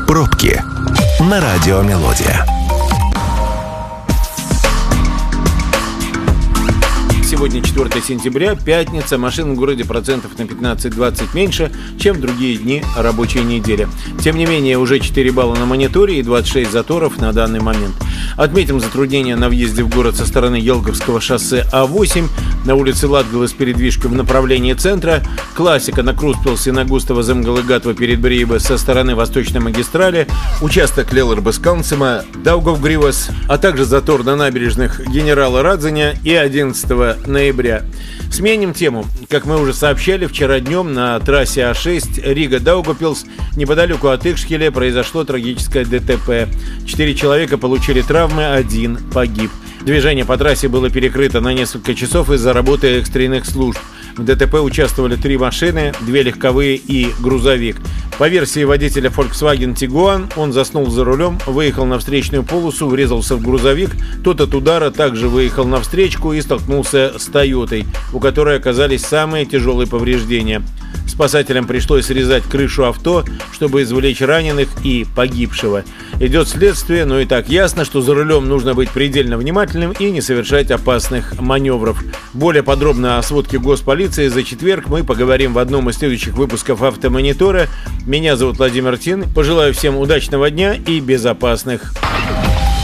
Пробки на радио «Мелодия». Сегодня 4 сентября, пятница, машин в городе процентов на 15-20 меньше, чем в другие дни рабочей недели. Тем не менее, уже 4 балла на мониторе и 26 заторов на данный момент. Отметим затруднения на въезде в город со стороны Елговского шоссе А8, на улице Латгалы с передвижкой в направлении центра, классика на Круспилсе, на Густава Земгалыгатова перед Бриебе со стороны Восточной магистрали, участок Лелербескансема, Даугавгривас, а также затор на набережных Генерала Радзиня и 11 ноября. Сменим тему. Как мы уже сообщали, вчера днем на трассе А6 Рига-Даугавпилс неподалеку от Икшкеле произошло трагическое ДТП. 4 человека получили травмы, 1 погиб. Движение по трассе было перекрыто на несколько часов из-за работы экстренных служб. В ДТП участвовали 3 машины, 2 легковые и грузовик. По версии водителя Volkswagen Tiguan, он заснул за рулем, выехал на встречную полосу, врезался в грузовик. Тот от удара также выехал на встречку и столкнулся с Тойотой, у которой оказались самые тяжелые повреждения. Спасателям пришлось срезать крышу авто, чтобы извлечь раненых и погибшего. Идет следствие, но и так ясно, что за рулем нужно быть предельно внимательным и не совершать опасных маневров. Более подробно о сводке госполиции за четверг мы поговорим в одном из следующих выпусков «Автомонитора». Меня зовут Владимир Тин. Пожелаю всем удачного дня и безопасных